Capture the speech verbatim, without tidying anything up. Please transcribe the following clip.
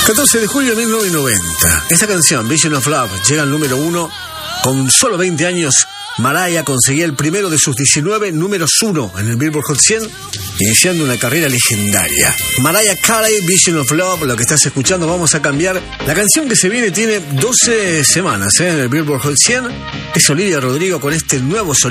catorce de julio de mil novecientos noventa. Esta canción, Vision of Love, llega al número uno. Con solo veinte años, Mariah conseguía el primero de sus diecinueve números uno en el Billboard Hot cien, iniciando una carrera legendaria. Mariah Carey, Vision of Love, lo que estás escuchando. Vamos a cambiar. La canción que se viene tiene doce semanas ¿eh? en el Billboard Hot cien. Es Olivia Rodrigo con este nuevo sonido.